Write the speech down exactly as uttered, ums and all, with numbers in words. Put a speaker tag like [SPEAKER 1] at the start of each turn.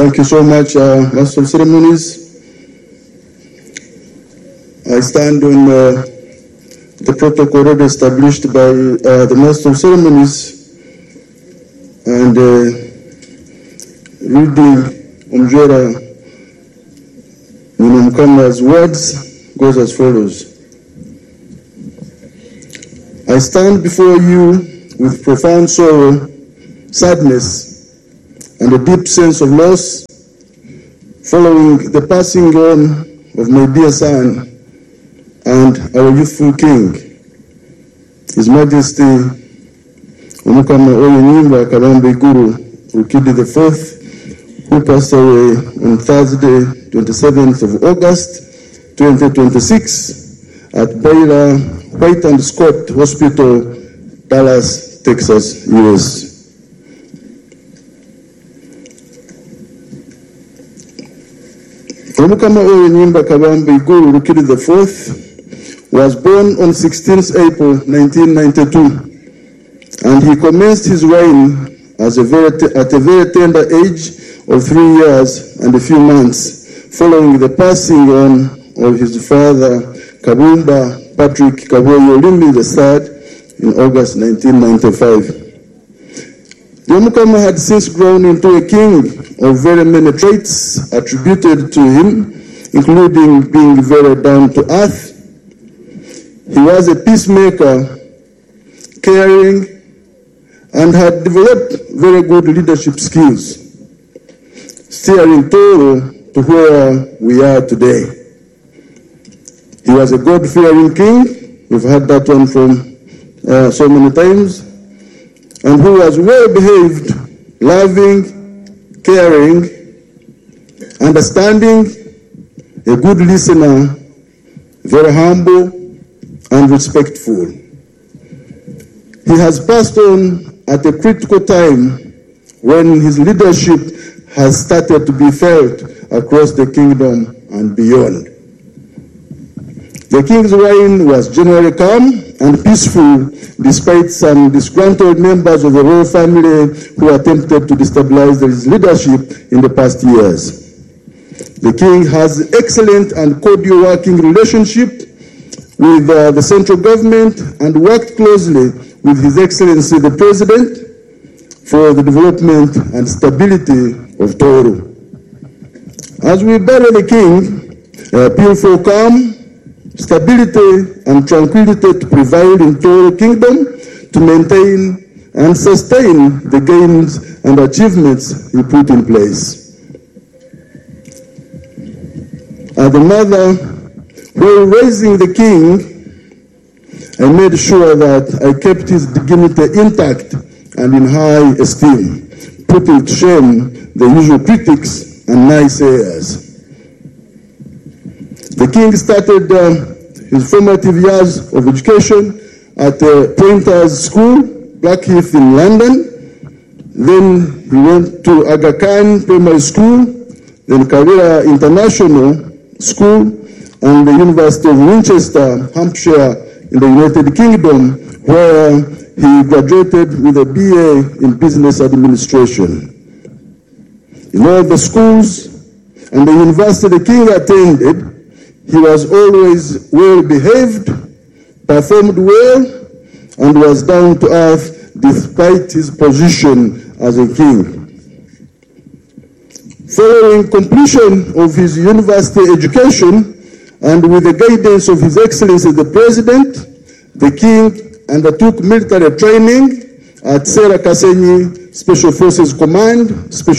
[SPEAKER 1] Thank you so much, uh, Master of Ceremonies. I stand on uh, the protocol already established by uh, the Master of Ceremonies, and uh, reading Umjera Munumkama's words goes as follows. I stand before you with profound sorrow, sadness, and a deep sense of loss following the passing on of my dear son and our youthful king, His Majesty Omukama Oyenyimba Kabambe Guru Rukidi the fourth, who passed away on Thursday, twenty-seventh of August, twenty twenty-six, at Baylor White and Scott Hospital, Dallas, Texas, U S Omukama Oyenyimba Kabambe Guru Rukidi the fourth was born on sixteenth April nineteen ninety-two, and he commenced his reign as a very at a very tender age of three years and a few months, following the passing on of his father, Kabumba Patrick Kaboyo Olimbi the third, in August nineteen ninety-five. The Omukama had since grown into a king of very many traits attributed to him, including being very down to earth. He was a peacemaker, caring, and had developed very good leadership skills, steering Toro to where we are today. He was a God-fearing king. We've had that one from uh, so many times. And who was well-behaved, loving, caring, understanding, a good listener, very humble, and respectful. He has passed on at a critical time when his leadership has started to be felt across the kingdom and beyond. The king's reign was generally calm and peaceful, despite some disgruntled members of the royal family who attempted to destabilize his leadership in the past years. The king has excellent and cordial working relationship with uh, the central government and worked closely with His Excellency the President for the development and stability of Toro. As we bury the king, uh, appeal for calm, stability and tranquility to prevail in Toro Kingdom to maintain and sustain the gains and achievements he put in place. As the mother, while raising the king, I made sure that I kept his dignity intact and in high esteem, putting to shame the usual critics and naysayers. The king started uh, his formative years of education at the Pointers School, Blackheath in London. Then he went to Aga Khan Primary School, then Karira International School, and the University of Winchester, Hampshire, in the United Kingdom, where he graduated with a B A in Business Administration. In all the schools and the university the king attended, he was always well-behaved, performed well, and was down to earth despite his position as a king. Following completion of his university education, and with the guidance of His Excellency the President, the king undertook military training at Sera Kasenyi Special Forces Command, Special